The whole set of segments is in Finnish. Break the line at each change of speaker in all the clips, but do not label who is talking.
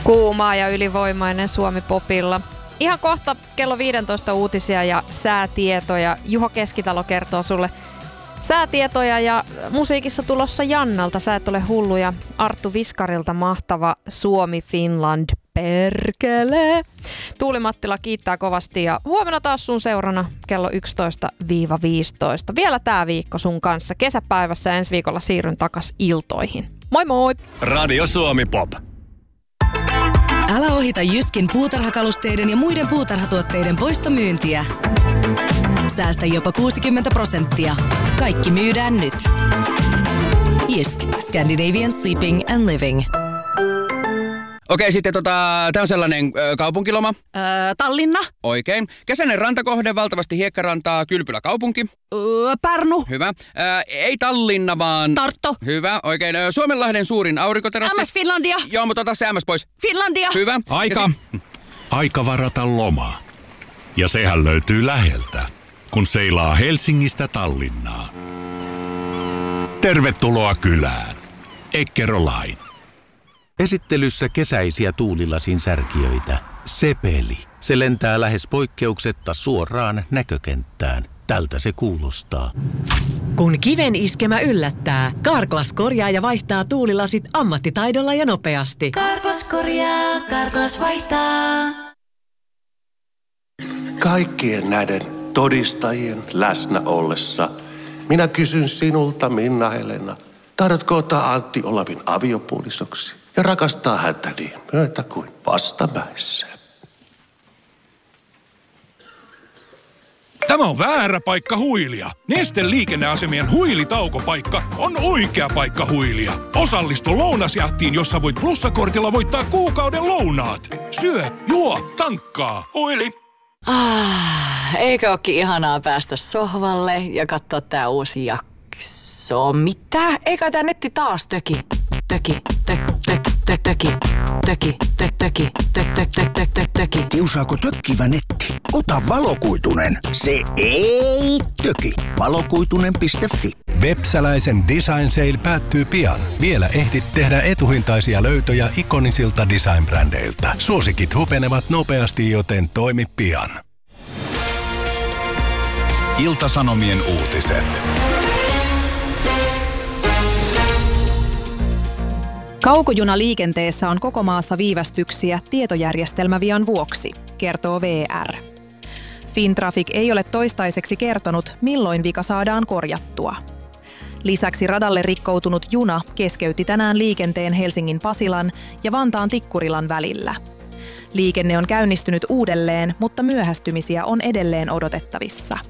Kuumaa ja ylivoimainen Suomi-popilla. Ihan kohta kello 15 uutisia ja säätietoja. Juho Keskitalo kertoo sulle säätietoja ja musiikissa tulossa Jannalta. Sä et ole hullu ja Arttu Viskarilta mahtava Suomi-Finland perkele. Tuuli Mattila kiittää kovasti ja huomenna taas sun seurana kello 11-15. Vielä tää viikko sun kanssa kesäpäivässä, ensi viikolla siirryn takas iltoihin. Moi moi!
Radio Suomi Pop.
Älä ohita Jyskin puutarhakalusteiden ja muiden puutarhatuotteiden poistomyyntiä. Säästä jopa 60%. Kaikki myydään nyt. Jysk. Scandinavian Sleeping and Living.
Okei, sitten tää on sellainen kaupunkiloma.
Tallinna.
Oikein. Kesäinen rantakohde, valtavasti hiekkarantaa, Kylpylä kaupunki.
Pärnu.
Hyvä. Ei Tallinna, vaan...
Tartto.
Hyvä, oikein. Suomenlahden suurin aurinkoterassi.
MS Finlandia.
Joo, mutta ota se MS pois.
Finlandia.
Hyvä.
Aika. Aika varata loma. Ja sehän löytyy läheltä, kun seilaa Helsingistä Tallinnaan. Tervetuloa kylään. Eckerö Line.
Esittelyssä kesäisiä tuulilasin särkijöitä. Sepeli. Se lentää lähes poikkeuksetta suoraan näkökenttään. Tältä se kuulostaa.
Kun kiven iskemä yllättää, Carglass korjaa ja vaihtaa tuulilasit ammattitaidolla ja nopeasti.
Carglass korjaa, Carglass vaihtaa.
Kaikkien näiden todistajien läsnä ollessa minä kysyn sinulta, Minna-Helena, tahdotko ottaa Antti Olavin aviopuolisoksi ja rakastaa häntä niin myötä kuin vastamäissä?
Tämä on väärä paikka huilia. Nesteen liikenneasemien huilitaukopaikka on oikea paikka huilia. Osallistu lounasjahtiin, jossa voit plussakortilla voittaa kuukauden lounaat. Syö, juo, tankkaa. Huili.
Eikö ookin ihanaa päästä sohvalle ja katsoa tää uusi jakso? Mitä? Eikä tää netti taas töki.
Kiusaako tökkivä netti? Ota valokuitunen. Se ei töki. Valokuitunen.fi.
Vepsäläisen Design Sale päättyy pian. Vielä ehdit tehdä etuhintaisia löytöjä ikonisilta design-brändeiltä. Suosikit hupenevat nopeasti, joten toimi pian.
Ilta-Sanomien uutiset.
Kaukojunaliikenteessä on koko maassa viivästyksiä tietojärjestelmävian vuoksi, kertoo VR. Fintraffic ei ole toistaiseksi kertonut, milloin vika saadaan korjattua. Lisäksi radalle rikkoutunut juna keskeytti tänään liikenteen Helsingin Pasilan ja Vantaan Tikkurilan välillä. Liikenne on käynnistynyt uudelleen, mutta myöhästymisiä on edelleen odotettavissa.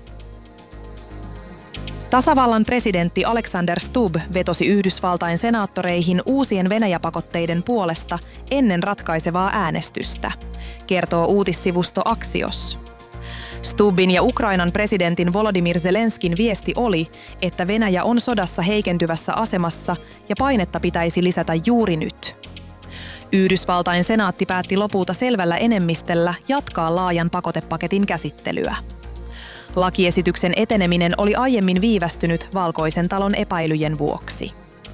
Tasavallan presidentti Alexander Stubb vetosi Yhdysvaltain senaattoreihin uusien Venäjä-pakotteiden puolesta ennen ratkaisevaa äänestystä, kertoo uutissivusto Axios. Stubbin ja Ukrainan presidentin Volodymyr Zelenskin viesti oli, että Venäjä on sodassa heikentyvässä asemassa ja painetta pitäisi lisätä juuri nyt. Yhdysvaltain senaatti päätti lopulta selvällä enemmistöllä jatkaa laajan pakotepaketin käsittelyä. Lakiesityksen eteneminen oli aiemmin viivästynyt Valkoisen talon epäilyjen vuoksi.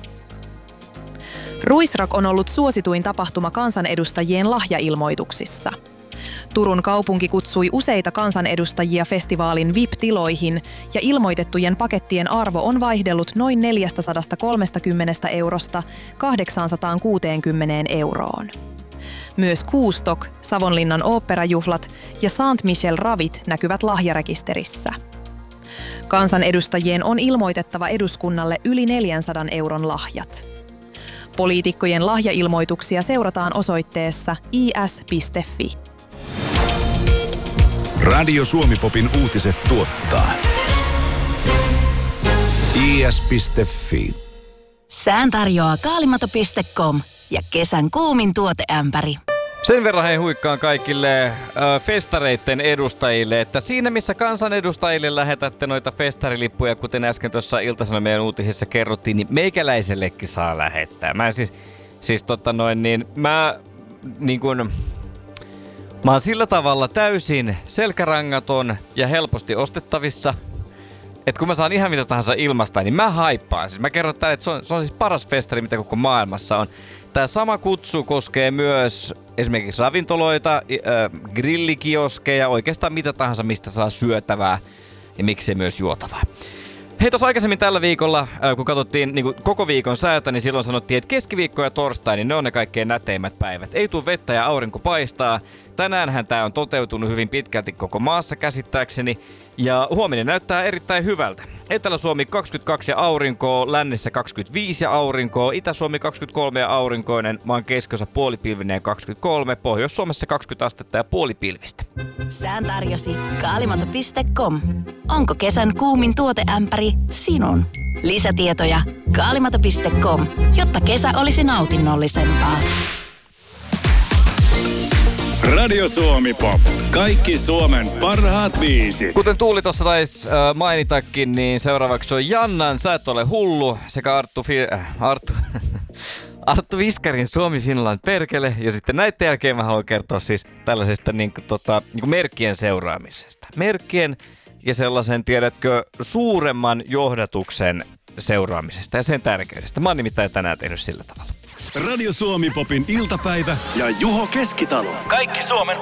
Ruisrock on ollut suosituin tapahtuma kansanedustajien lahjailmoituksissa. Turun kaupunki kutsui useita kansanedustajia festivaalin VIP-tiloihin ja ilmoitettujen pakettien arvo on vaihdellut noin 430 eurosta 860 euroon. Myös Kuustok, Savonlinnan oopperajuhlat ja Saint-Michel Ravit näkyvät lahjarekisterissä. Kansanedustajien on ilmoitettava eduskunnalle yli 400 euron lahjat. Poliitikkojen lahjailmoituksia seurataan osoitteessa is.fi.
Radio Suomi Popin uutiset tuottaa is.fi.
Sään tarjoaa kaalimato.com ja kesän kuumin tuoteämpäri.
Sen verran hei huikkaan kaikille festareitten edustajille, että siinä missä kansanedustajille lähetätte noita festarilippuja, kuten äsken tuossa Ilta-Sanomien uutisissa kerrottiin, niin meikäläisellekin saa lähettää. Mä oon sillä tavalla täysin selkärangaton ja helposti ostettavissa, että kun mä saan ihan mitä tahansa ilmasta, niin mä haippaan. Siis mä kerron tälle, että se on siis paras festari, mitä koko maailmassa on. Tää sama kutsu koskee myös esimerkiksi ravintoloita, grillikioskeja, oikeastaan mitä tahansa, mistä saa syötävää ja miksei myös juotavaa. Hei, tuossa aikaisemmin tällä viikolla, kun katsottiin niin koko viikon säätä, niin silloin sanottiin, että keskiviikko ja torstai, niin ne on ne kaikkein näteimmät päivät. Ei tule vettä ja aurinko paistaa. Tänäänhän tämä on toteutunut hyvin pitkälti koko maassa käsittääkseni. Ja huominen näyttää erittäin hyvältä. Etelä-Suomi 22 ja aurinkoa, lännessä 25 ja aurinkoa, Itä-Suomi 23 ja aurinkoinen, maan keskiosa puolipilvinen 23, Pohjois-Suomessa 20 astetta ja puolipilvistä.
Sään tarjosi kaalimato.com. Onko kesän kuumin tuoteämpäri sinun? Lisätietoja kaalimato.com, jotta kesä olisi nautinnollisempaa.
Radio Suomi Pop. Kaikki Suomen parhaat biisit.
Kuten Tuuli tuossa taisi mainitakin, niin seuraavaksi on Jannan Sä et ole hullu sekä Arttu Viskarin Suomi Finland perkele. Ja sitten näiden jälkeen mä haluan kertoa siis tällaisesta niin merkkien seuraamisesta. Merkkien ja sellaisen, tiedätkö, suuremman johdatuksen seuraamisesta ja sen tärkeydestä. Mä oon nimittäin tänään tehnyt sillä tavalla.
Radio Suomi Popin iltapäivä ja Juho Keskitalo. Kaikki Suomen